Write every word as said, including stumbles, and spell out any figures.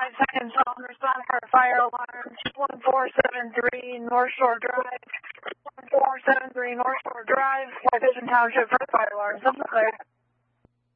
five seconds on respond for fire alarm. one four seven three North Shore Drive. one four seven three North Shore Drive, Vision Township for fire alarm. This is clear.